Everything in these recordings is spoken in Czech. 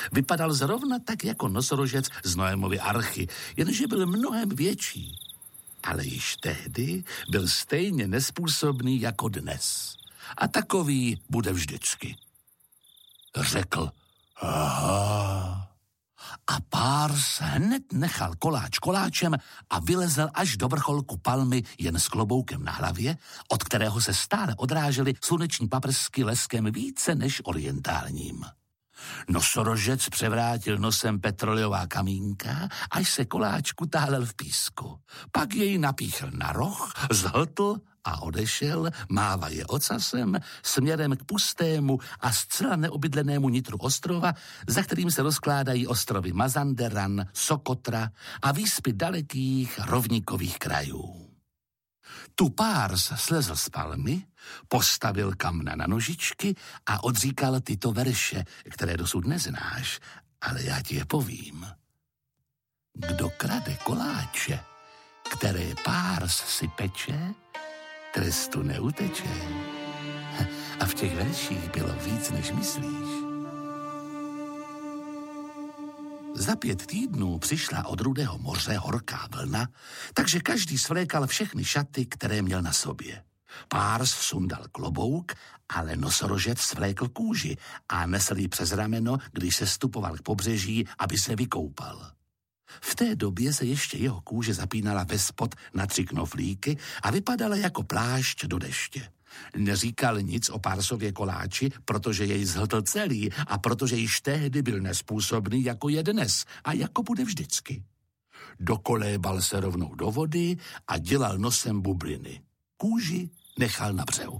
Vypadal zrovna tak jako nosorožec z Noémovy archy, jenže byl mnohem větší. Ale již tehdy byl stejně nezpůsobný jako dnes. A takový bude vždycky. Řekl, aha. A Párs hned nechal koláč koláčem a vylezl až do vrcholku palmy jen s kloboukem na hlavě, od kterého se stále odrážely sluneční paprsky leskem více než orientálním. Nosorožec převrátil nosem petroleová kamínka, až se koláč kutálel v písku. Pak jej napíchl na roh, zhltl a odešel, mávaje ocasem, směrem k pustému a zcela neobydlenému nitru ostrova, za kterým se rozkládají ostrovy Mazanderan, Sokotra a výspy dalekých rovníkových krajů. Tu Párs slezl z palmy, postavil kamna na nožičky a odříkal tyto verše, které dosud neznáš, ale já ti je povím. Kdo krade koláče, které Párs si peče, trestu neuteče. A v těch verších bylo víc, než myslíš. Za 5 týdnů přišla od Rudého moře horká vlna, takže každý svlékal všechny šaty, které měl na sobě. Párs sundal klobouk, ale nosorožec svlékl kůži a nesl ji přes rameno, když se stupoval k pobřeží, aby se vykoupal. V té době se ještě jeho kůže zapínala ve spod na 3 knoflíky a vypadala jako plášť do deště. Neříkal nic o Pársově koláči, protože jej zhltl celý a protože již tehdy byl nezpůsobný, jako je dnes a jako bude vždycky. Dokolébal se rovnou do vody a dělal nosem bubliny. Kůži nechal na břehu.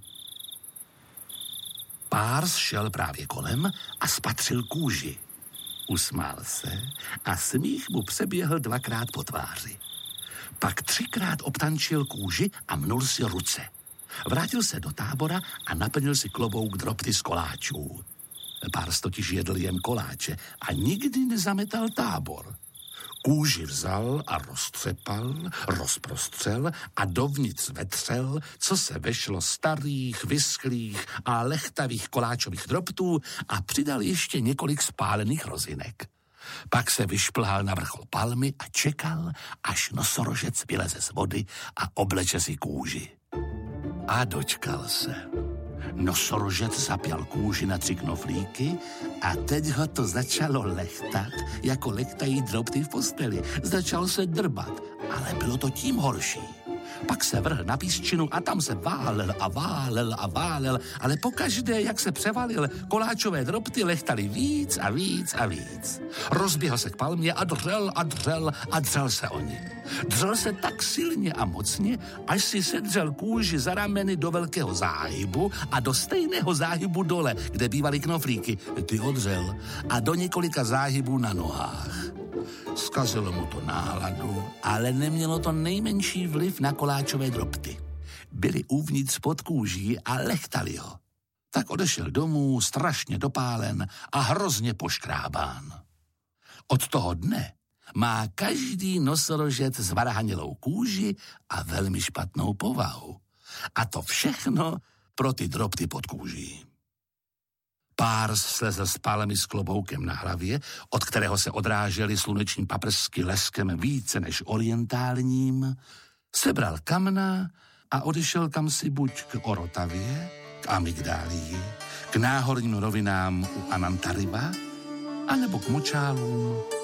Párs šel právě kolem a spatřil kůži. Usmál se a smích mu přeběhl 2krát po tváři. Pak 3krát obtančil kůži a mnul si ruce. Vrátil se do tábora a naplnil si klobouk drobty z koláčů. Párs totiž jedl jen koláče a nikdy nezametal tábor. Kůži vzal a roztřepal, rozprostřel a dovnitř vetřel, co se vešlo starých, vyschlých a lechtavých koláčových drobtů a přidal ještě několik spálených rozinek. Pak se vyšplhal na vrchol palmy a čekal, až nosorožec vyleze z vody a obleče si kůži. A dočkal se. Nosorožec zapěl kůži na 3 knoflíky a teď ho to začalo lechtat, jako lechtají drobty v posteli. Začal se drbat, ale bylo to tím horší. Pak se vrhl na písčinu a tam se válel a válel a válel, ale pokaždé, jak se převalil, koláčové drobty lechtali víc a víc a víc. Rozběhl se k palmě a dřel a dřel a dřel se o ní. Dřel se tak silně a mocně, až si sedřel kůži za rameny do velkého záhybu a do stejného záhybu dole, kde bývaly knoflíky, ty odřel, a do několika záhybů na nohách. Zkazilo mu to náladu, ale nemělo to nejmenší vliv na koláčové drobty. Byly uvnitř pod kůží a lechtali ho. Tak odešel domů strašně dopálen a hrozně poškrábán. Od toho dne má každý nosorožec zvarhanilou kůži a velmi špatnou povahu. A to všechno pro ty drobty pod kůží. Párs slezl z palmy s kloboukem na hlavě, od kterého se odrážely sluneční paprsky leskem více než orientálním, sebral kamna a odešel kamsi buď k Orotavě, k Amygdálii, k náhorním rovinám u Anantariba, anebo k močálům